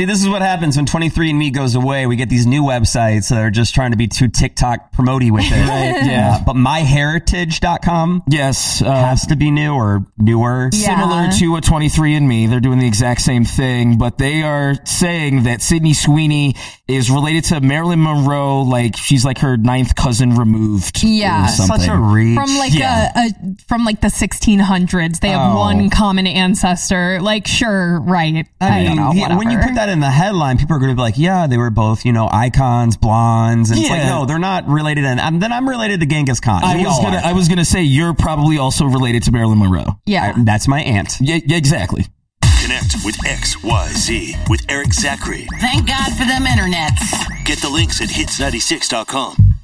See, this is what happens when 23andMe goes away. We get these new websites that are just trying to be too TikTok promote-y with it. Right, yeah. But myheritage.com has to be new or newer. Similar to a 23andMe. They're doing the exact same thing, but they are saying that Sydney Sweeney is related to Marilyn Monroe, like she's like her ninth cousin removed. Yeah. Or something. Such a reach. From like the 1600s. They have one common ancestor. Like, sure, right. I don't know, whatever. When you put that in the headline, people are going to be like, yeah, they were both, icons, blondes. And it's like, no, they're not related. And then I'm related to Genghis Khan. I was gonna say you're probably also related to Marilyn Monroe. Yeah. That's my aunt. Yeah, exactly. Connect with XYZ with Eric Zachary. Thank God for them internets. Get the links at hits96.com.